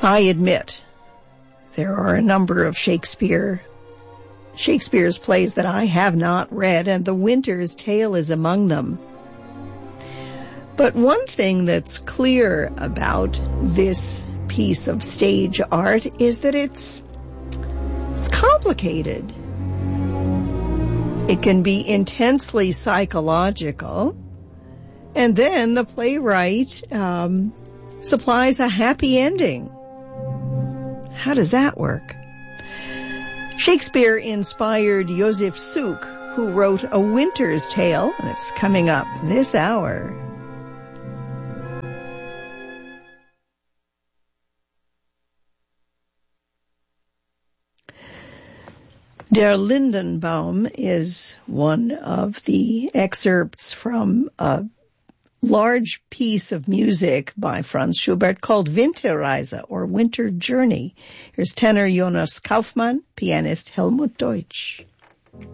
I admit there are a number of Shakespeare's plays that I have not read, and The Winter's Tale is among them. But one thing that's clear about this piece of stage art is that it's complicated. It can be intensely psychological, and then the playwright supplies a happy ending. How does that work? Shakespeare inspired Josef Suk, who wrote A Winter's Tale, and it's coming up this hour. Der Lindenbaum is one of the excerpts from a large piece of music by Franz Schubert called Winterreise, or Winter Journey. Here's tenor Jonas Kaufmann, pianist Helmut Deutsch.